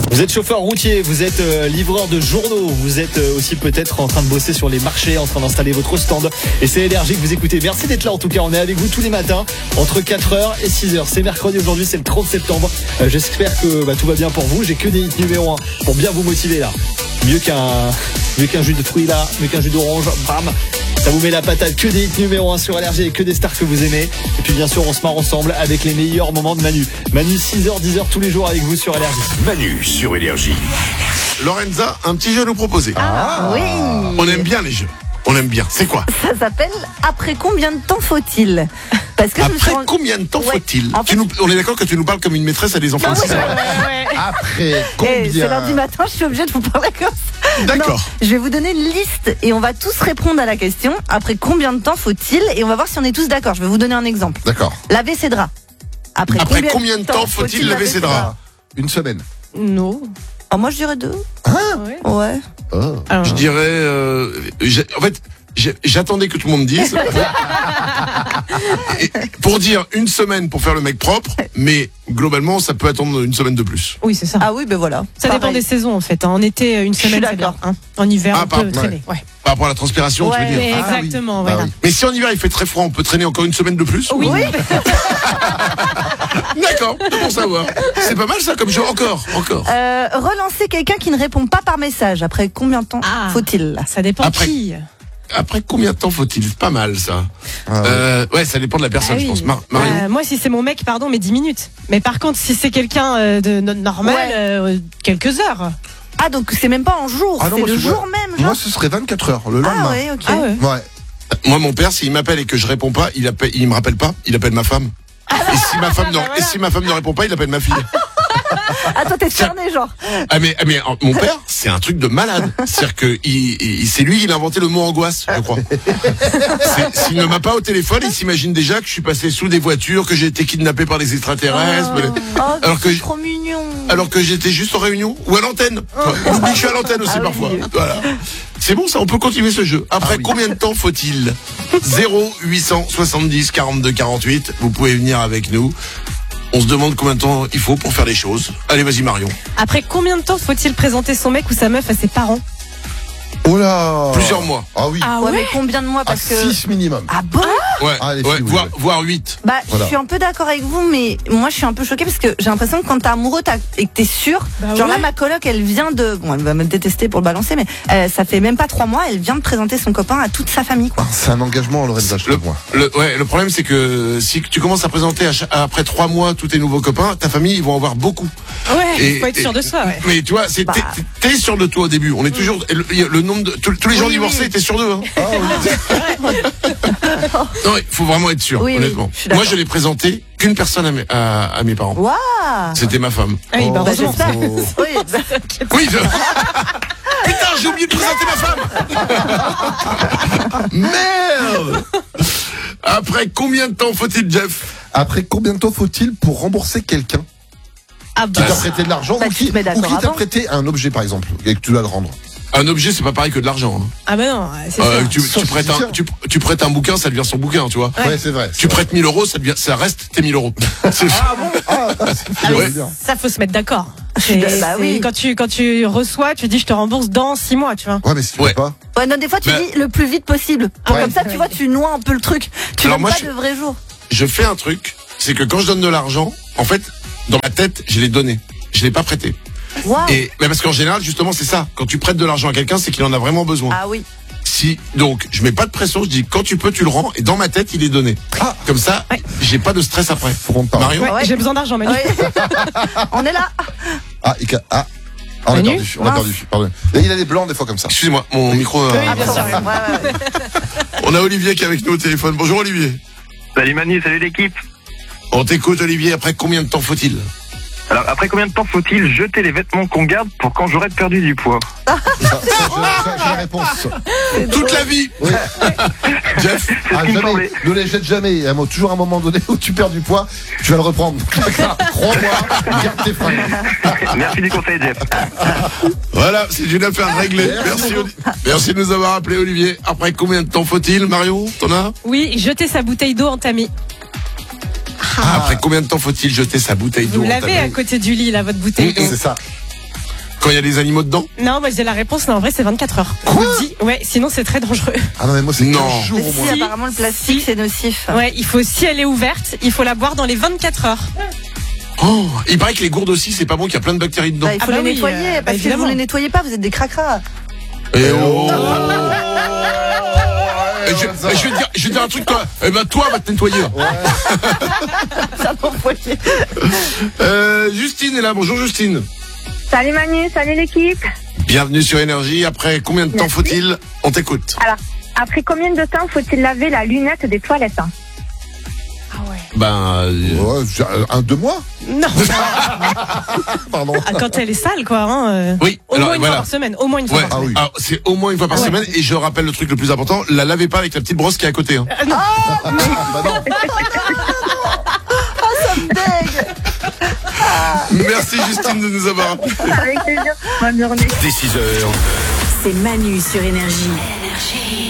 Vous êtes chauffeur routier, vous êtes livreur de journaux, vous êtes aussi peut-être en train de bosser sur les marchés, en train d'installer votre stand. Et c'est Énergie que vous écoutez. Merci d'être là en tout cas. On est avec vous tous les matins entre 4h et 6h. C'est mercredi aujourd'hui, c'est le 30 septembre. J'espère que tout va bien pour vous. J'ai que des hits numéro 1 pour bien vous motiver là. Mieux qu'un jus de fruits là, mieux qu'un jus d'orange. Bam. Ça vous met la patate, que des hits numéro 1 sur Énergie et que des stars que vous aimez. Et puis bien sûr, on se marre ensemble avec les meilleurs moments de Manu. Manu 6h, 10h tous les jours avec vous sur Énergie. Manu sur Énergie. Lorenza, un petit jeu à nous proposer. Ah oui. On aime bien les jeux. On aime bien. C'est quoi? Ça s'appelle Après combien de temps faut-il? Parce que Après combien de temps faut-il? En fait... On est d'accord que tu nous parles comme une maîtresse à des enfants de 6 ans. Après combien? C'est lundi matin, je suis obligée de vous parler comme ça. D'accord. Non, je vais vous donner une liste et on va tous répondre à la question. Après combien de temps faut-il? Et on va voir si on est tous d'accord. Je vais vous donner un exemple. D'accord. Laver ses draps. Après combien de temps faut-il laver ses draps? Une semaine. Non. Oh, moi je dirais 2. Ouais. Oh. Alors, Je dirais... en fait, j'attendais que tout le monde dise. Et pour dire une semaine pour faire le mec propre, mais globalement, ça peut attendre une semaine de plus. oui, c'est ça. Ah oui, ben voilà. Ça dépend Pareil. des saisons en fait. En été, une Je suis semaine, c'est bien. d'accord. En hiver, on peut ouais. traîner. Ouais. Par rapport à la transpiration, tu veux Ouais. dire. Exactement. Ah Voilà. oui. Mais si en hiver il fait très froid, on peut traîner encore une semaine de plus? Oui. D'accord, c'est pour savoir. C'est pas mal ça comme jeu. Encore. Relancer quelqu'un qui ne répond pas par message. Après combien de temps faut-il? Ça dépend Après- qui. Après combien de temps faut-il? Pas mal ça. Ouais, ça dépend de la personne, Ah je oui. pense. Marie. Moi, si c'est mon mec, pardon, mais 10 minutes. Mais par contre, si c'est quelqu'un de normal, quelques heures. Ah, donc c'est même pas en jour, Ah non, c'est moi, le c'est- jour même, genre. Moi, ce serait 24 heures, le lendemain. Ah ouais, ok. Ah ouais. Ouais. Moi, mon père, s'il m'appelle et que je réponds pas, il me rappelle pas, il appelle ma femme. Et si ma femme ne répond pas, il appelle ma fille. Ah, toi t'es cerné, genre. Mais mon père, c'est un truc de malade. C'est-à-dire que c'est lui qui a inventé le mot angoisse, je crois. S'il ne m'a pas au téléphone, il s'imagine déjà que je suis passé sous des voitures, que j'ai été kidnappé par des extraterrestres. Oh, c'est trop mignon. Alors que j'étais juste en réunion ou à l'antenne. On oublie que je suis à l'antenne aussi parfois. Voilà. C'est bon ça, on peut continuer ce jeu. Après combien de temps faut-il? 0870 42 48. Vous pouvez venir avec nous. On se demande combien de temps il faut pour faire les choses. Allez, vas-y Marion. Après combien de temps faut-il présenter son mec ou sa meuf à ses parents? Oh là. Plusieurs mois. Ah oui. Ah Ouais, mais combien de mois? À Parce que. 6 minimum. Ah bon? Ouais, Ah, les filles, oui, ouais. voire 8. Bah, Voilà. je suis un peu d'accord avec vous, mais moi je suis un peu choquée parce que j'ai l'impression que quand t'es amoureux et que t'es sûr, Bah genre ouais. là ma coloc elle vient de, bon elle va me détester pour le balancer, mais ça fait même pas 3 mois, elle vient de présenter son copain à toute sa famille quoi. C'est un engagement, Lorenza, je te vois. Le problème c'est que si tu commences à présenter après 3 mois tous tes nouveaux copains, ta famille ils vont en avoir beaucoup. Ouais, il faut être sûr de soi. Ouais. Mais tu vois, Bah. t'es sûr de toi au début. On est toujours le nombre de tous les gens Oui, divorcés oui. étaient sûrs d'eux. Hein. Non, il faut vraiment être sûr, Oui, oui, honnêtement. je suis d'accord. Moi, je l'ai présenté qu'une personne à mes parents. Waouh. C'était ma femme. Ah oui, bah, Bah, heureusement. j'espère. Oui, bah, Oui. Putain, j'ai oublié de présenter ma femme. Merde. Après combien de temps faut-il, Jeff? Après combien de temps faut-il pour rembourser quelqu'un Ah qui bah, t'a prêté de l'argent Bah, ou tu qui te mets d'accord t'a avant. prêté un objet, par exemple, et que tu dois le rendre? Un objet, c'est pas pareil que de l'argent. Hein. ah bah non, c'est ça. Tu prêtes un bouquin, ça devient son bouquin, tu vois. Ouais, c'est vrai. Tu prêtes 1000 euros, ça reste tes 1000 euros. C'est- Ah, c'est Ouais. bien. Ça faut se mettre d'accord. Bah oui. Quand tu reçois, tu dis je te rembourse dans 6 mois, tu vois. Ouais, mais si tu Ouais. veux pas. ouais, non, des fois tu Bah. dis le plus vite possible. Pour Ouais. comme ça, tu vois, tu noies un peu le truc. Tu Alors donnes moi, pas je- de vrai jour. Je fais un truc, c'est que quand je donne de l'argent, en fait, dans ma tête, je l'ai donné. Je l'ai pas prêté. Waouh. Mais parce qu'en général, justement, c'est ça. Quand tu prêtes de l'argent à quelqu'un, c'est qu'il en a vraiment besoin. Ah oui. Donc, je mets pas de pression, je dis quand tu peux, tu le rends, et dans ma tête, il est donné. Ah. Comme ça, Ouais. j'ai pas de stress après. Faut qu'on te parle. Marion, Ouais, Ouais. j'ai besoin d'argent, Manu. Ouais. On est là. On a Manu perdu. On a Mince. perdu. Pardon. Et il a des blancs des fois comme ça. excusez-moi, mon micro. Oui, bien Attention. sûr. Ouais. On a Olivier qui est avec nous au téléphone. Bonjour Olivier. Salut Manu, salut l'équipe. On t'écoute Olivier. Après combien de temps faut-il? Alors après combien de temps faut-il jeter les vêtements qu'on garde pour quand j'aurai perdu du poids? J'ai la réponse. Toute la vie. Oui. Jeff. Ah, ce qui me jamais. semblait. Ne les jette jamais. Il y a toujours un moment donné où tu perds du poids, tu vas le reprendre. Crois-moi, garde tes fringues. Merci du conseil Jeff. Voilà, c'est une affaire réglée. Merci de nous avoir appelé Olivier. Après combien de temps faut-il? Marion, t'en as? Oui, jeter sa bouteille d'eau entamée. Après combien de temps faut-il jeter sa bouteille d'eau Vous l'avez entamée? à côté du lit, là, votre bouteille d'eau. C'est ça. Quand il y a des animaux dedans? Non, moi j'ai la réponse, non, en vrai c'est 24 heures. Quoi? Je vous le dis, ouais, sinon c'est très dangereux. Ah non, mais moi, c'est Non. 15 jours Mais au si, moins. apparemment, le plastique, Si. c'est nocif. Ouais, il faut, si elle est ouverte, il faut la boire dans les 24 heures. Oh, il paraît que les gourdes aussi, c'est pas bon, qu'il y a plein de bactéries dedans. Bah, il faut Ah bah les oui, nettoyer, bah parce que évidemment. vous les nettoyez pas, vous êtes des cracras. Et oh. Et je vais te dire un truc, toi. Eh ben, toi, va te nettoyer. Ça m'envoyait. Justine est là. Bonjour, Justine. Salut Manu, salut l'équipe. Bienvenue sur Énergie. Après combien de temps Merci. faut-il? On t'écoute. Alors, après combien de temps faut-il laver la lunette des toilettes? Ben, Ouais, 2 mois? Non, Pardon. ah, quand elle est sale, quoi. Hein, oui. au Alors, moins une voilà. fois par semaine. Au moins une fois Ouais. par semaine. Ah oui. Alors, c'est au moins une fois par Ouais. semaine. Et je rappelle le truc le plus important, la lavez pas avec la petite brosse qui est à côté. Hein. Bah non. Merci Justine de nous avoir appelé. Avec plaisir. Bonne journée. Dès 6h. C'est Manu sur Énergie.